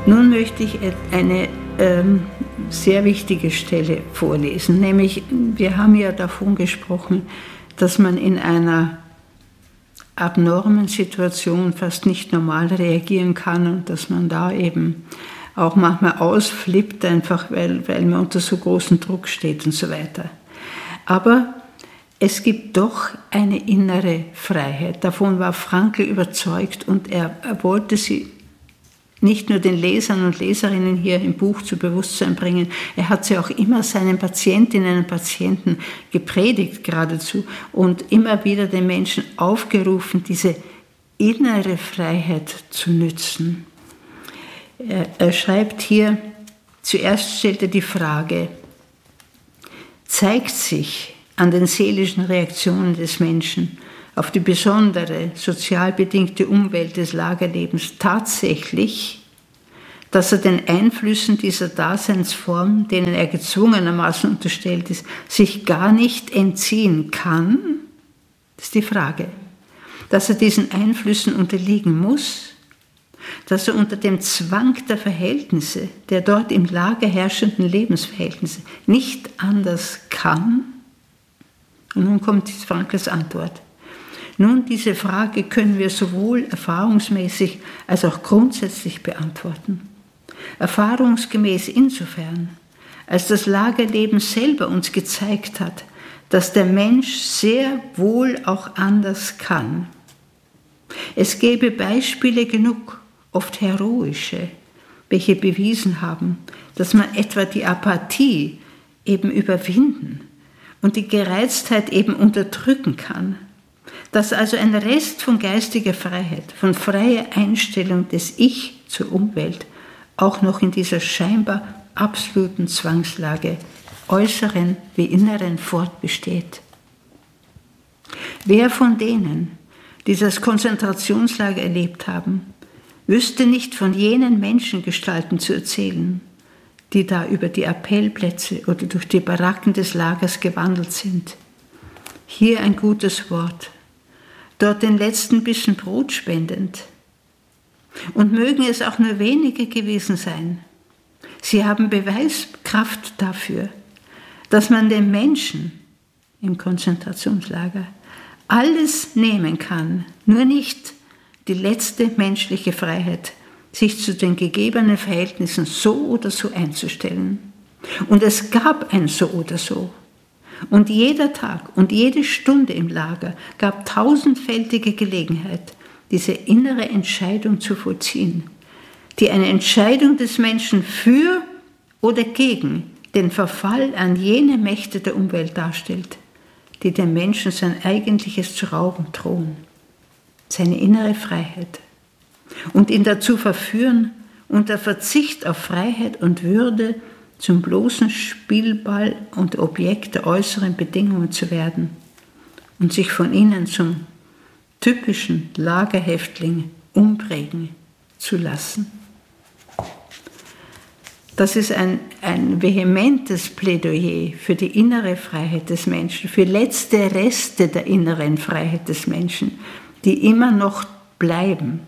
Nun möchte ich eine sehr wichtige Stelle vorlesen, nämlich wir haben ja davon gesprochen, dass man in einer abnormen Situation fast nicht normal reagieren kann und dass man da eben auch manchmal ausflippt, einfach weil man unter so großem Druck steht und so weiter. Aber es gibt doch eine innere Freiheit. Davon war Frankl überzeugt und er wollte sie nicht nur den Lesern und Leserinnen hier im Buch zu Bewusstsein bringen, er hat sie auch immer seinen Patientinnen und Patienten gepredigt geradezu und immer wieder den Menschen aufgerufen, diese innere Freiheit zu nützen. Er schreibt hier, zuerst stellt er die Frage, zeigt sich an den seelischen Reaktionen des Menschen auf die besondere, sozial bedingte Umwelt des Lagerlebens tatsächlich, dass er den Einflüssen dieser Daseinsform, denen er gezwungenermaßen unterstellt ist, sich gar nicht entziehen kann? Das ist die Frage. Dass er diesen Einflüssen unterliegen muss, dass er unter dem Zwang der Verhältnisse, der dort im Lager herrschenden Lebensverhältnisse, nicht anders kann? Und nun kommt Frankls Antwort. Nun, diese Frage können wir sowohl erfahrungsmäßig als auch grundsätzlich beantworten. Erfahrungsgemäß insofern, als das Lagerleben selber uns gezeigt hat, dass der Mensch sehr wohl auch anders kann. Es gäbe Beispiele genug, oft heroische, welche bewiesen haben, dass man etwa die Apathie eben überwinden und die Gereiztheit eben unterdrücken kann. Dass also ein Rest von geistiger Freiheit, von freier Einstellung des Ich zur Umwelt auch noch in dieser scheinbar absoluten Zwangslage, äußeren wie inneren, fortbesteht. Wer von denen, die das Konzentrationslager erlebt haben, wüsste nicht von jenen Menschengestalten zu erzählen, die da über die Appellplätze oder durch die Baracken des Lagers gewandelt sind. Hier ein gutes Wort, dort den letzten Bissen Brot spendend. Und mögen es auch nur wenige gewesen sein. Sie haben Beweiskraft dafür, dass man den Menschen im Konzentrationslager alles nehmen kann, nur nicht die letzte menschliche Freiheit, sich zu den gegebenen Verhältnissen so oder so einzustellen. Und es gab ein so oder so. Und jeder Tag und jede Stunde im Lager gab tausendfältige Gelegenheit, diese innere Entscheidung zu vollziehen, die eine Entscheidung des Menschen für oder gegen den Verfall an jene Mächte der Umwelt darstellt, die dem Menschen sein eigentliches zu rauben drohen, seine innere Freiheit, und ihn dazu verführen, unter Verzicht auf Freiheit und Würde zum bloßen Spielball und Objekt der äußeren Bedingungen zu werden und sich von ihnen zum typischen Lagerhäftling umprägen zu lassen. Das ist ein vehementes Plädoyer für die innere Freiheit des Menschen, für letzte Reste der inneren Freiheit des Menschen, die immer noch bleiben.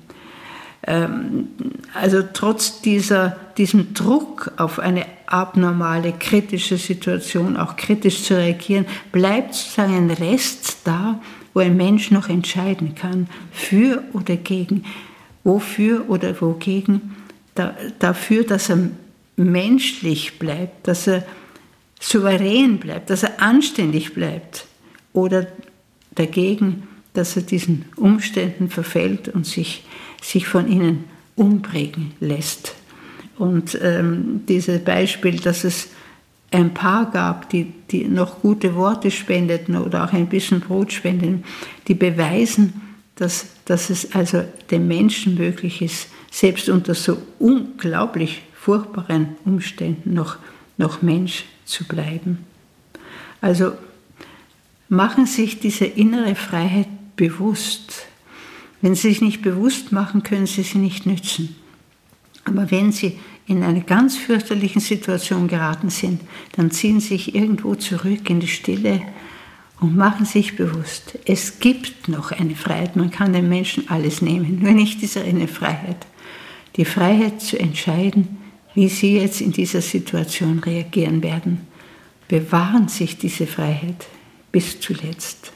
Also trotz diesem Druck auf eine abnormale, kritische Situation, auch kritisch zu reagieren, bleibt sozusagen ein Rest da, wo ein Mensch noch entscheiden kann, für oder gegen, wofür oder wogegen, dafür, dass er menschlich bleibt, dass er souverän bleibt, dass er anständig bleibt, oder dagegen, dass er diesen Umständen verfällt und sich von ihnen umprägen lässt. Und dieses Beispiel, dass es ein Paar gab, die noch gute Worte spendeten oder auch ein bisschen Brot spendeten, die beweisen, dass es also dem Menschen möglich ist, selbst unter so unglaublich furchtbaren Umständen noch Mensch zu bleiben. Also machen sich diese innere Freiheit bewusst. Wenn Sie sich nicht bewusst machen, können Sie sie nicht nützen. Aber wenn Sie in eine ganz fürchterliche Situation geraten sind, dann ziehen Sie sich irgendwo zurück in die Stille und machen sich bewusst, es gibt noch eine Freiheit. Man kann den Menschen alles nehmen, nur nicht diese eine Freiheit, die Freiheit zu entscheiden, wie Sie jetzt in dieser Situation reagieren werden. Bewahren sich diese Freiheit bis zuletzt.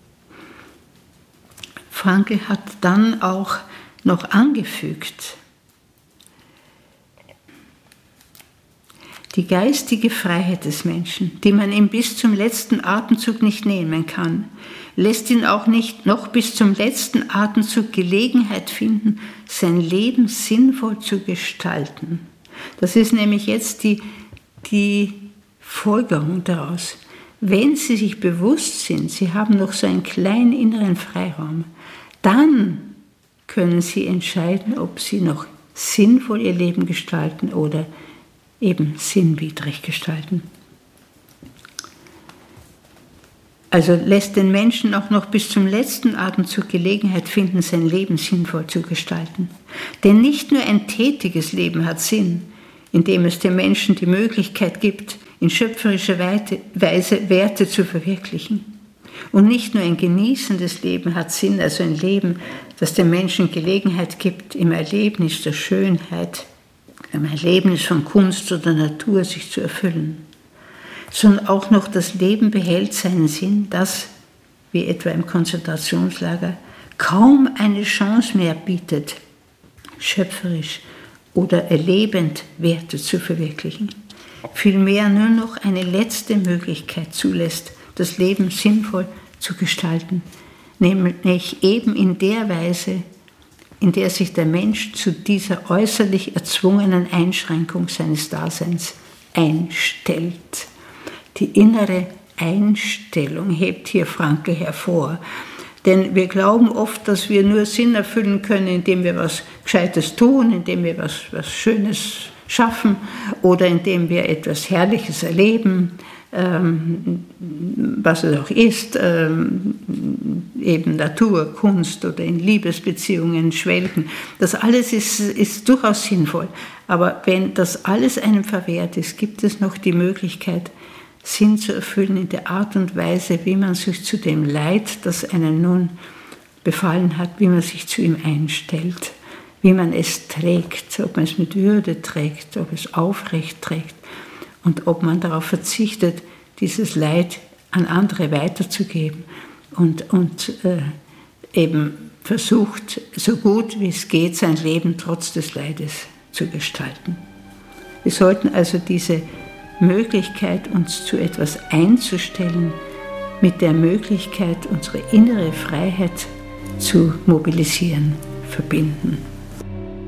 Frankl hat dann auch noch angefügt, die geistige Freiheit des Menschen, die man ihm bis zum letzten Atemzug nicht nehmen kann, lässt ihn auch nicht noch bis zum letzten Atemzug Gelegenheit finden, sein Leben sinnvoll zu gestalten. Das ist nämlich jetzt die Folgerung daraus. Wenn Sie sich bewusst sind, Sie haben noch so einen kleinen inneren Freiraum, dann können Sie entscheiden, ob Sie noch sinnvoll Ihr Leben gestalten oder eben sinnwidrig gestalten. Also lässt den Menschen auch noch bis zum letzten Atemzug Gelegenheit finden, sein Leben sinnvoll zu gestalten. Denn nicht nur ein tätiges Leben hat Sinn, indem es dem Menschen die Möglichkeit gibt, in schöpferischer Weise Werte zu verwirklichen. Und nicht nur ein genießendes Leben hat Sinn, also ein Leben, das dem Menschen Gelegenheit gibt, im Erlebnis der Schönheit, im Erlebnis von Kunst oder Natur sich zu erfüllen, sondern auch noch das Leben behält seinen Sinn, das, wie etwa im Konzentrationslager, kaum eine Chance mehr bietet, schöpferisch oder erlebend Werte zu verwirklichen, vielmehr nur noch eine letzte Möglichkeit zulässt, das Leben sinnvoll zu gestalten, nämlich eben in der Weise, in der sich der Mensch zu dieser äußerlich erzwungenen Einschränkung seines Daseins einstellt. Die innere Einstellung hebt hier Frankl hervor. Denn wir glauben oft, dass wir nur Sinn erfüllen können, indem wir was Gescheites tun, indem wir was Schönes schaffen oder indem wir etwas Herrliches erleben, was es auch ist, eben Natur, Kunst oder in Liebesbeziehungen schwelgen. Das alles ist durchaus sinnvoll. Aber wenn das alles einem verwehrt ist, gibt es noch die Möglichkeit, Sinn zu erfüllen in der Art und Weise, wie man sich zu dem Leid, das einen nun befallen hat, wie man sich zu ihm einstellt, wie man es trägt, ob man es mit Würde trägt, ob es aufrecht trägt und ob man darauf verzichtet, dieses Leid an andere weiterzugeben und eben versucht, so gut wie es geht, sein Leben trotz des Leides zu gestalten. Wir sollten also diese Möglichkeit, uns zu etwas einzustellen, mit der Möglichkeit, unsere innere Freiheit zu mobilisieren, verbinden.